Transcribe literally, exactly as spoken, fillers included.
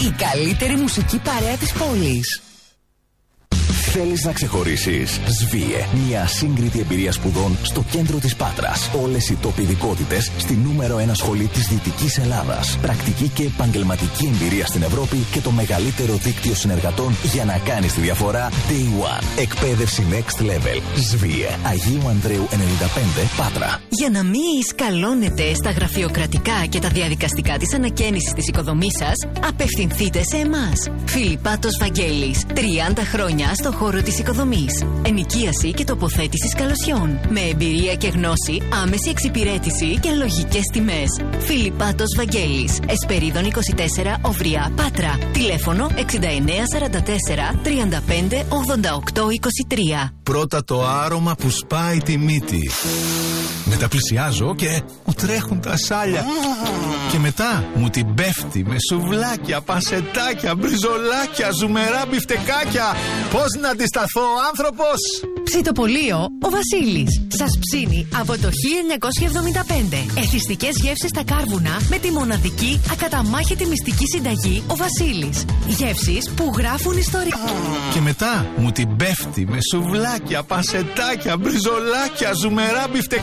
Η καλύτερη μουσική παρέα της πόλης. Θέλεις να ξεχωρίσεις? Σβίε. Μια ασύγκριτη εμπειρία σπουδών στο κέντρο της Πάτρας. Όλες οι top ειδικότητες στη νούμερο ένα σχολή της Δυτικής Ελλάδας. Πρακτική και επαγγελματική εμπειρία στην Ευρώπη και το μεγαλύτερο δίκτυο συνεργατών για να κάνεις τη διαφορά Day One. Εκπαίδευση Next Level. Σβίε. Αγίου Ανδρέου ενενήντα πέντε, Πάτρα. Για να μην σκαλώνετε στα γραφειοκρατικά και τα διαδικαστικά της ανακαίνησης της οικοδομής σας, απευθυνθείτε σε εμάς. Φιλιππάτος Βαγγέλης. τριάντα χρόνια στο χώρο της οικοδομής. Ενοικίαση και τοποθέτηση σκαλωσιών. Με εμπειρία και γνώση, άμεση εξυπηρέτηση και λογικές τιμές. Φιλιππάτος Βαγγέλης. Εσπερίδων είκοσι τέσσερα, Οვრιά, Πάτρα. Τηλέφωνο εξήντα εννέα σαράντα τέσσερα τριάντα πέντε ογδόντα οκτώ είκοσι τρία. Πρώτα το άρωμα που σπάει τη μύτη. Μετά πλησιάζω και μου τρέχουν τα σάλια. Και μετά μου την πέφτει με σουβλάκια, πασετάκια, μπριζολάκια, ζουμερά μπιφτεκάκια. Πώς να αντισταθώ, άνθρωπος! Ψητοπολείο ο Βασίλης. Σας ψήνει από το χίλια εννιακόσια εβδομήντα πέντε. Εθιστικές γεύσεις στα κάρβουνα με τη μοναδική ακαταμάχητη μυστική συνταγή ο Βασίλης. Γεύσεις που γράφουν ιστορία. Και μετά μου την πέφτει με σουβλάκια, πασετάκια, μπριζολάκια, ζουμερά μπιφτεκάκια.